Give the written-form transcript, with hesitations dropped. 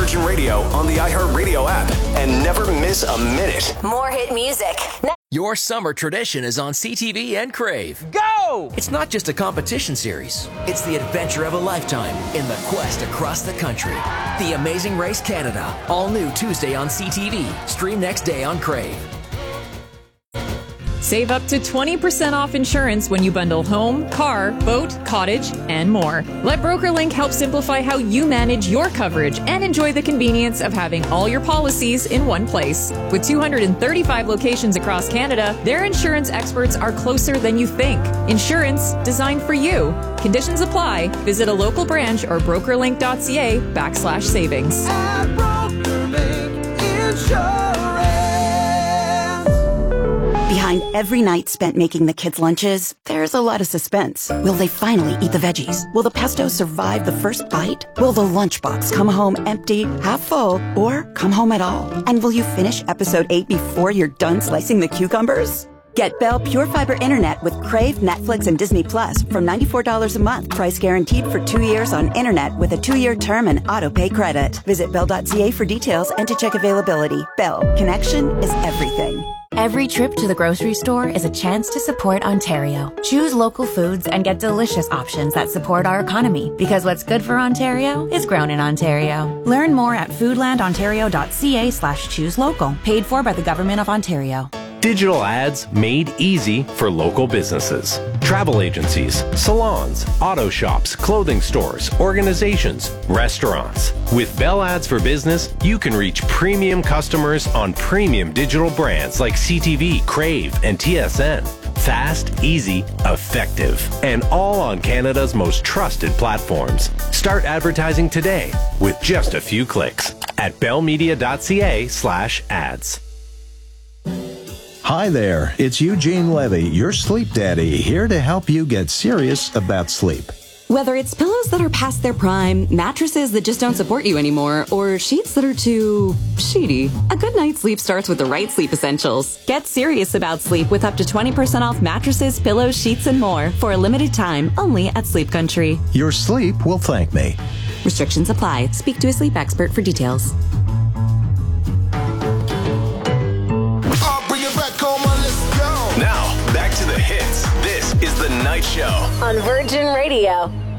Virgin Radio on the iHeartRadio app and never miss a minute. More hit music. Your summer tradition is on CTV and Crave. Go! It's not just a competition series. It's the adventure of a lifetime in the quest across the country. The Amazing Race Canada. All new Tuesday on CTV. Stream next day on Crave. Save up to 20% off insurance when you bundle home, car, boat, cottage, and more. Let BrokerLink help simplify how you manage your coverage and enjoy the convenience of having all your policies in one place. With 235 locations across Canada, their insurance experts are closer than you think. Insurance designed for you. Conditions apply. Visit a local branch or brokerlink.ca/savings. At BrokerLink Insurance. Behind every night spent making the kids' lunches, there's a lot of suspense. Will they finally eat the veggies? Will the pesto survive the first bite? Will the lunchbox come home empty, half full, or come home at all? And will you finish episode 8 before you're done slicing the cucumbers? Get Bell Pure Fiber Internet with Crave, Netflix, and Disney Plus from $94 a month. Price guaranteed for 2 years on internet with a 2-year term and auto-pay credit. Visit bell.ca for details and to check availability. Bell. Connection is everything. Every trip to the grocery store is a chance to support Ontario. Choose local foods and get delicious options that support our economy, because what's good for Ontario is grown in Ontario. Learn more at foodlandontario.ca/choose local. Paid for by the Government of Ontario. Digital ads made easy for local businesses. Travel agencies, salons, auto shops, clothing stores, organizations, restaurants. With Bell Ads for Business, you can reach premium customers on premium digital brands like CTV, Crave, and TSN. Fast, easy, effective, and all on Canada's most trusted platforms. Start advertising today with just a few clicks at bellmedia.ca/ads. Hi there, it's Eugene Levy, your sleep daddy, here to help you get serious about sleep. Whether it's pillows that are past their prime, mattresses that just don't support you anymore, or sheets that are too sheety, a good night's sleep starts with the right sleep essentials. Get serious about sleep with up to 20% off mattresses, pillows, sheets, and more for a limited time only at Sleep Country. Your sleep will thank me. Restrictions apply. Speak to a sleep expert for details. Now, back to the hits. This is The Night Show on Virgin Radio.